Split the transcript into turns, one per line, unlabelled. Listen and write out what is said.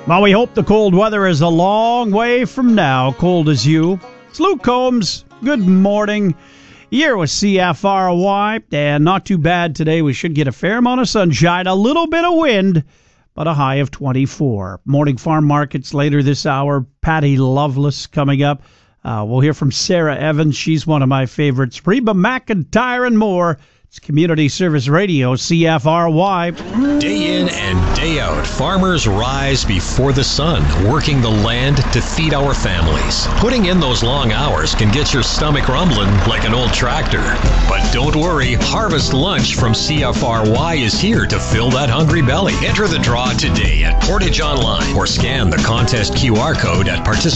Well, we hope the cold weather is a long way from now, cold as you. It's Luke Combs. Good morning. Year with CFRY, and not too bad today. We should get a fair amount of sunshine, a little bit of wind, but a high of 24. Morning farm markets later this hour. Patty Loveless coming up. We'll hear from Sarah Evans. She's one of my favorites. Reba McIntyre and more. It's Community Service Radio, CFRY.
Day in and day out, farmers rise before the sun, working the land to feed our families. Putting in those long hours can get your stomach rumbling like an old tractor. But don't worry, Harvest Lunch from CFRY is here to fill that hungry belly. Enter the draw today at Portage Online or scan the contest QR code at participating